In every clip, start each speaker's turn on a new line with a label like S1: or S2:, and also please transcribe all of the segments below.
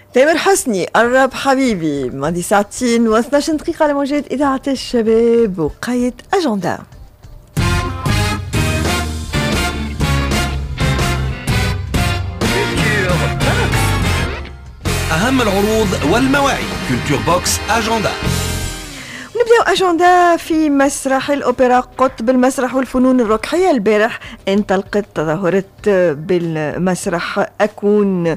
S1: تامر حسني قرب حبيبي ماضي ساعتين و12 دقيقة على موجات إذاعة الشباب وقاية أجندا.
S2: أهم العروض والمواعيد كولتور بوكس أجندا.
S1: نبدأ أجندا في مسرح الأوبرا قطب المسرح والفنون الروكحية. البارح انطلقت تظاهرة بالمسرح أكون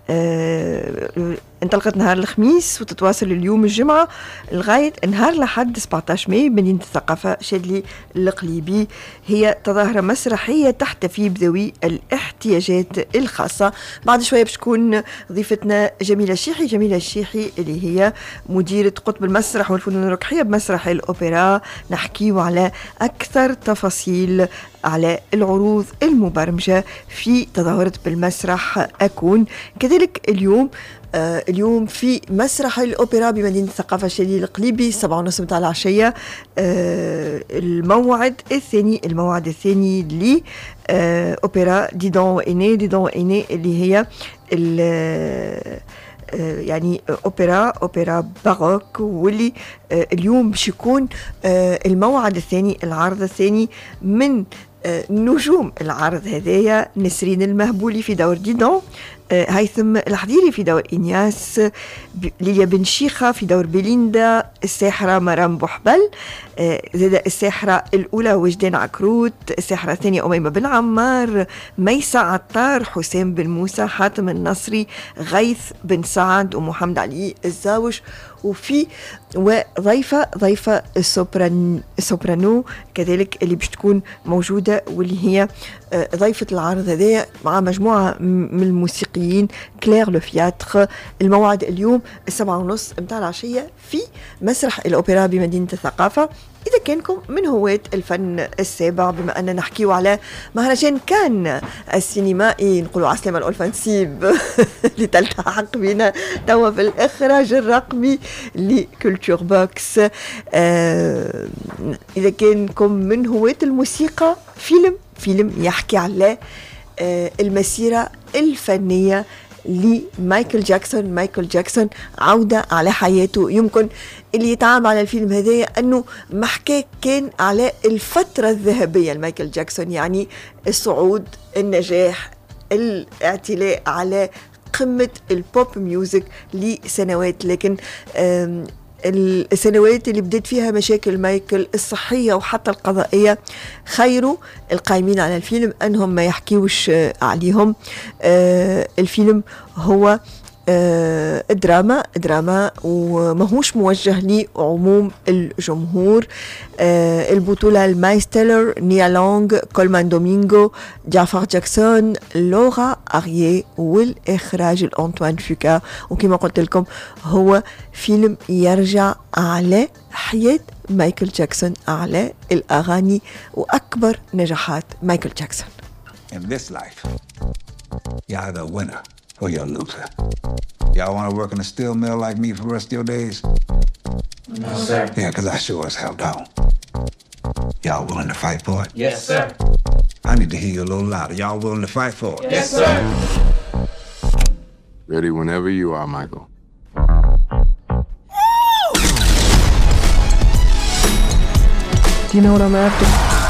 S1: انطلقت نهار الخميس وتتواصل اليوم الجمعة لغاية نهار لحد 17 ماي بمدينة الثقافة شادلي القليبي. هي تظاهرة مسرحية تحتفي بذوي الاحتياجات الخاصة. بعد شوية بتكون ضيفتنا جميلة الشيحي اللي هي مديرة قطب المسرح والفنون الروكحية بمسرح الأوبرا. نحكيو على أكثر تفاصيل على العروض المبرمجة في تظاهرة بالمسرح أكون. كذلك اليوم في مسرح الأوبرا بمدينة الثقافة شادلي القليبي 7:30 متاع العشية الموعد الثاني لأوبرا ديدون وإيني اللي هي يعني أوبرا باروك، واللي اليوم باش يكون الموعد الثاني، العرض الثاني من نجوم العرض هذايا نسرين المهبولي في دور ديدون، هيثم الحضيري في دور إنياس، ليليا بن شيخة في دور بيليندا، الساحرة مرام بوحبل، زاد الساحرة الأولى وجدان عكروت، الساحرة الثانية أميمة بن عمار، ميسة عطار، حسام بن موسى، حاتم النصري، غيث بن سعد ومحمد علي الزاوج، وفي وضيفة السوبرانو كذلك اللي باش تكون موجودة، واللي هي ضيفة العرض هذا مع مجموعة من الموسيقيين كلير لو فياتر. الموعد اليوم 7:30 متاع العشية في مسرح الأوبرا بمدينة الثقافة. إذا كانكم من هواة الفن السابع، بما أننا نحكيو على مهرجان كان السينمائي، نقولوا عسلامة الأولفانسيب اللي تلتحق بنا توا في الإخراج الرقمي لكولتور بوكس. إذا كانكم من هواة الموسيقى، فيلم يحكي على المسيرة الفنية لمايكل جاكسون، عودة على حياته. يمكن اللي يتعامل على الفيلم هذا أنه محكي كان على الفترة الذهبية لمايكل جاكسون، يعني الصعود، النجاح، الاعتلاء على قمة البوب ميوزك لسنوات، لكن السنوات اللي بدأت فيها مشاكل مايكل الصحية وحتى القضائية خيروا القائمين على الفيلم أنهم ما يحكيوش عليهم. الفيلم هو دراما وماهوش موجه لعموم الجمهور. البطولة المايلز تيلر، نيا لونغ، كولمان دومينغو، جعفر جاكسون، لورا أرييه، والإخراج الأنطوان فوكا. وكما قلت لكم هو فيلم يرجع على حياة مايكل جاكسون، على الأغاني وأكبر نجاحات مايكل جاكسون.
S3: In this life, you're either a winner or you're a loser. Y'all want to work in a steel mill like me for the rest of your days?
S4: No, sir.
S3: Yeah, because I sure as hell don't. Y'all willing to fight for it?
S4: Yes, sir.
S3: I need to hear you a little louder. Y'all willing to fight for it?
S4: Yes, sir.
S5: Ready whenever you are, Michael.
S1: Do you know what I'm after?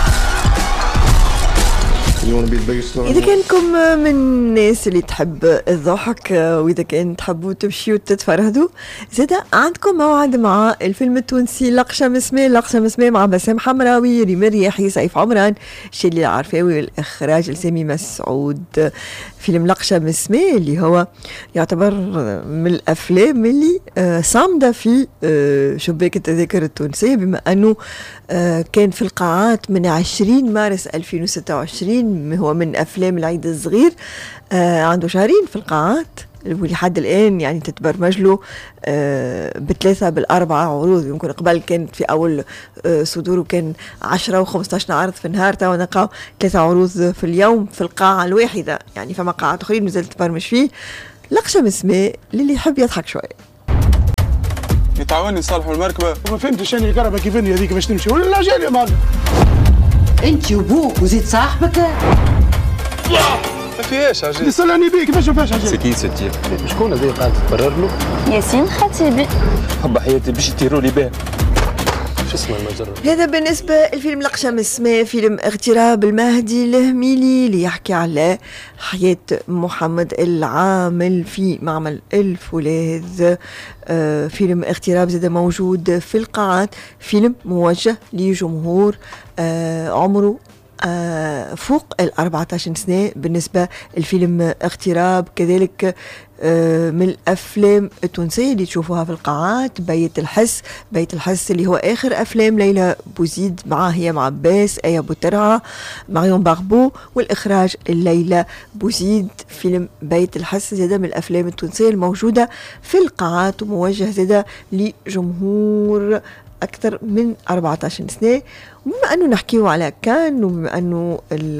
S1: إذا كانكم من الناس اللي تحب الضحك، وإذا كان تحبوا تمشيوا تتفرهدوا، زاد عندكم موعد مع الفيلم التونسي لقشة مسمى مع بسام حمراوي، ريم الرياحي، سيف عمران، شيلي العرفاوي، والإخراج لسامي مسعود. فيلم لقشة مسمى اللي هو يعتبر من الأفلام اللي صامدة في شباك التذاكر التونسية، بما أنه كان في القاعات من 20 مارس 2026. هو من أفلام العيد الصغير، عنده شهرين في القاعات، ولحد الآن يعني تتبرمج له ب3 ب4 عروض. يمكن قبل كانت في أول صدوره كان 10 و15 عرض في النهار، توا نلقاو 3 عروض في اليوم في القاعة الواحدة، يعني فما قاعات أخرين مازال تتبرمج فيه. لقشة مسمى للي يحب يضحك شوية.
S6: يتعاوني نصلحوا المركبة. ما فهمتش أنا الكهرباء كيفني هذيك باش تمشي ولا لا جالي يا معلم.
S7: انت وبوك وزيد صاحبك. ما فيهاش عجيب.
S6: تسألني بيه كيفاش ما فيهاش عجيب؟
S7: سكين ستير.
S6: شكون هذا قاعد تبرر له؟
S8: ياسين خطيبي.
S7: حب حياتي باش يطيروا لي باه. شو اسمه المجرة؟
S1: هذا بالنسبة الفيلم القشمس، ما فيلم اغتراب المهدي الهميلي اللي يحكي على حياة محمد العامل في معمل الفولاذ. فيلم اغتراب زاد موجود في القاعات، فيلم موجه لجمهور عمره فوق 14 سنة. بالنسبة الفيلم اغتراب كذلك من الأفلام التونسية اللي تشوفوها في القاعات بيت الحس. بيت الحس اللي هو آخر أفلام ليلى بوزيد مع هيام عباس، آية بوترعة، ماريون باربو، والإخراج ليلى بوزيد. فيلم بيت الحس زاد من الأفلام التونسية الموجودة في القاعات وموجه زاد لجمهور أكثر من 14 سنة. وبما أنه نحكيه على كان، وبما أنه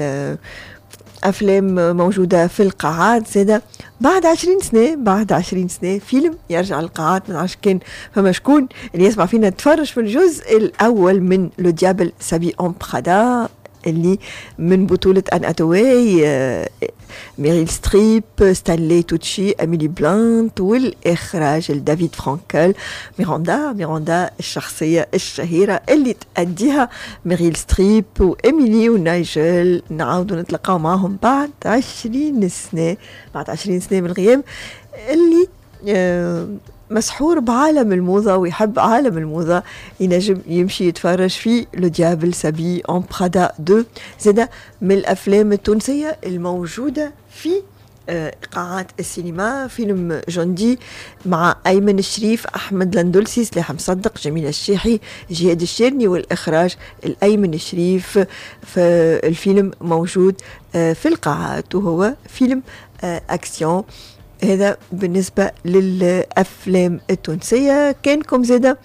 S1: الأفلام موجودة في القاعات زادة بعد 20 سنة فيلم يرجع للقاعات. من عشان كان فما شكون اللي يسمع فينا تفرج في الجزء الأول من لو ديابل سابي أون برادا اللي من بطولة أن أتواي، ميريل ستريب، ستانلي توتشي، أميلي بلانت، والإخراج لدافيد فرانكل. ميراندا الشخصية الشهيرة اللي تأديها ميريل ستريب وإميلي ونايجل. نعاودوا نتلقاو معهم بعد 20 سنة من الغياب. اللي مسحور بعالم الموضة ويحب عالم الموضة ينجم يمشي يتفرج في لو ديابل سابي أون برادا 2. زادة من الأفلام التونسية الموجودة في قاعات السينما فيلم جندي مع أيمن الشريف، أحمد لندلسي، سلاح مصدق، جميل الشيحي، جهاد الشيرني، والإخراج الأيمن الشريف. فالفيلم موجود في القاعات وهو فيلم أكسيون. هذا بالنسبة للأفلام التونسية. كانكم زادة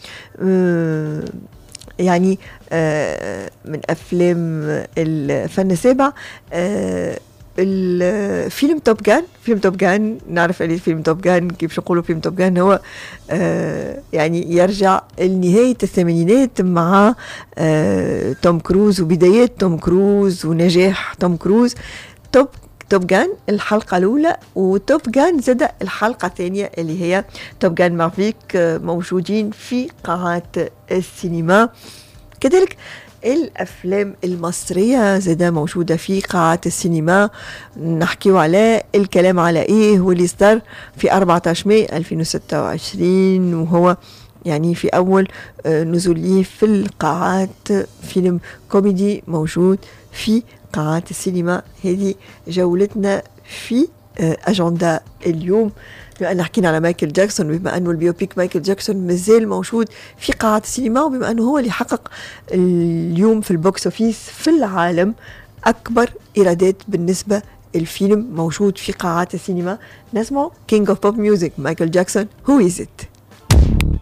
S1: يعني من أفلام الفن السابع الفيلم توب جان. نعرف اللي فيلم توب جان كيف نقولوا فيلم توب جان هو يعني يرجع لنهاية الثمانينات مع توم كروز وبدايات توم كروز ونجاح توم كروز. توب جان الحلقة الأولى وتوب جان زاد الحلقة الثانية اللي هي توب جان مافيك موجودين في قاعات السينما. كذلك الأفلام المصرية زاد موجودة في قاعات السينما. نحكيو على الكلام على إيه واللي صدر في 14 ماي 2026 وهو يعني في أول نزول ليه في القاعات. فيلم كوميدي موجود في قاعات السينما. هذه جولتنا في أجندة اليوم. بما أن حكينا على مايكل جاكسون، بما أنه البيوبيك مايكل جاكسون مازال موجود في قاعات السينما، وبما أنه هو اللي حقق اليوم في البوكس أوفيس في العالم أكبر إيرادات بالنسبة الفيلم موجود في قاعات السينما. نسمع King of Pop Music مايكل جاكسون Who Is It.